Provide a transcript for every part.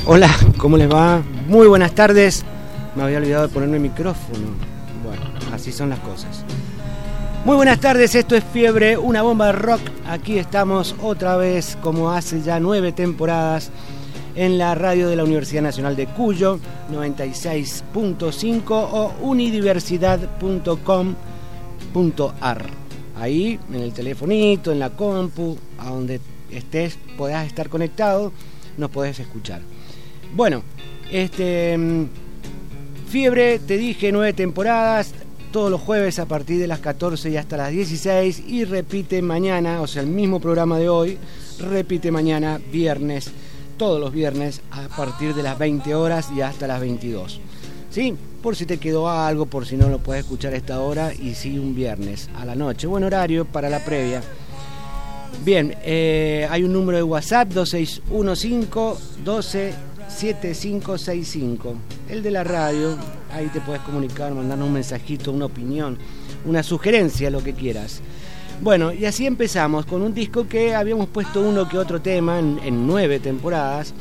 Hola, ¿cómo les va? Muy buenas tardes. Me había olvidado de ponerme el micrófono. Bueno, así son las cosas. Muy buenas tardes, esto es Fiebre, una bomba de rock. Aquí estamos otra vez, como hace ya 9 temporadas, en la radio de la Universidad Nacional de Cuyo, 96.5 o unidiversidad.com.ar. Ahí, en el telefonito, en la compu, a donde estés, podás estar conectado, nos podés escuchar. Bueno, Fiebre, te dije, 9 temporadas, todos los jueves a partir de las 14 y hasta las 16, y repite mañana, o sea, el mismo programa de hoy, repite mañana, viernes, todos los viernes, a partir de las 20 horas y hasta las 22. ¿Sí? Por si te quedó algo, por si no lo puedes escuchar a esta hora, y sí, un viernes a la noche. Buen horario para la previa. Bien, hay un número de WhatsApp, 2615-127565. El de la radio, ahí te puedes comunicar, mandarnos un mensajito, una opinión, una sugerencia, lo que quieras. Bueno, y así empezamos con un disco que habíamos puesto uno que otro tema en 9 temporadas.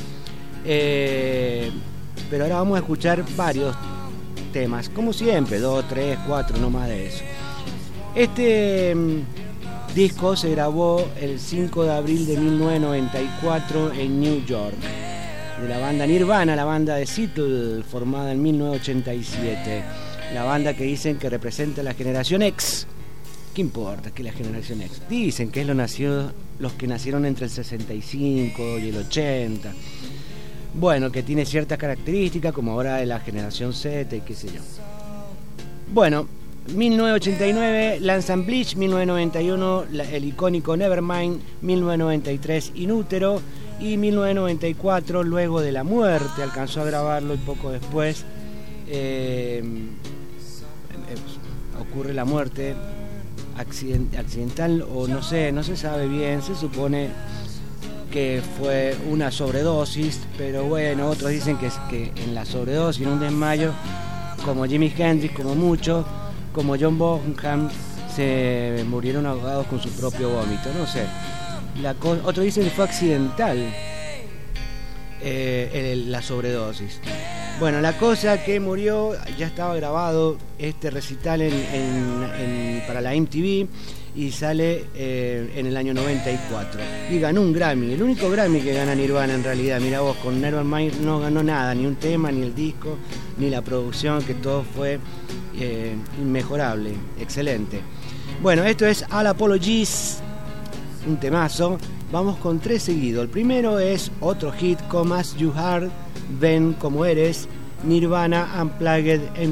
Pero ahora vamos a escuchar varios temas, como siempre, 2, 3, 4, no más de eso. Este disco se grabó el 5 de abril de 1994 en New York, de la banda Nirvana, la banda de Seattle, formada en 1987. La banda que dicen que representa la generación X. ¿Qué importa que la generación X? Dicen que es los que nacieron entre el 65 y el 80. Bueno, que tiene ciertas características, como ahora de la generación Z y qué sé yo. Bueno, 1989 lanzan Bleach, 1991 el icónico Nevermind, 1993 Inútero, y 1994, luego de la muerte, alcanzó a grabarlo, y poco después ocurre la muerte accidental, o no se sabe bien, se supone que fue una sobredosis, pero bueno, otros dicen que en la sobredosis, en un desmayo, como Jimi Hendrix, como muchos, como John Bonham, se murieron ahogados con su propio vómito, no sé. Otros dicen que fue accidental la sobredosis. Bueno, la cosa que murió, ya estaba grabado este recital para la MTV, y sale en el año 94 y ganó un Grammy, el único Grammy que gana Nirvana en realidad. Mira vos, con Nevermind no ganó nada, ni un tema, ni el disco, ni la producción, que todo fue inmejorable, excelente. Bueno, esto es All Apologies, un temazo. Vamos con 3 seguidos. El primero es otro hit, Come As You Are, Ven Como Eres, Nirvana Unplugged en